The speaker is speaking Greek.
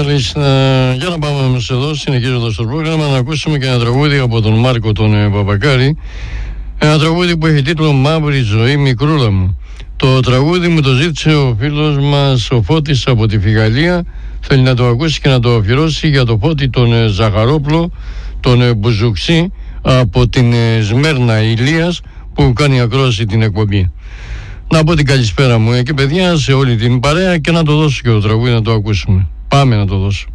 Μιχάλης. Για να πάμε όμως εδώ, συνεχίζοντας το πρόγραμμα, να ακούσουμε και ένα τραγούδι από τον Μάρκο τον Παπακάρη. Ένα τραγούδι που έχει τίτλο «Μαύρη ζωή μικρούλα μου». Το τραγούδι μου το ζήτησε ο φίλος μας ο Φώτης από τη Φιγαλία. Θέλει να το ακούσει και να το αφιερώσει για το Φώτη τον Ζαχαρόπλο, τον Μπουζουξή από την Σμέρνα Ηλίας, που κάνει ακρόαση την εκπομπή. Να πω την καλησπέρα μου και παιδιά σε όλη την παρέα και να το δώσω και το τραγούδι να το ακούσουμε. Πάμε να το δώσω.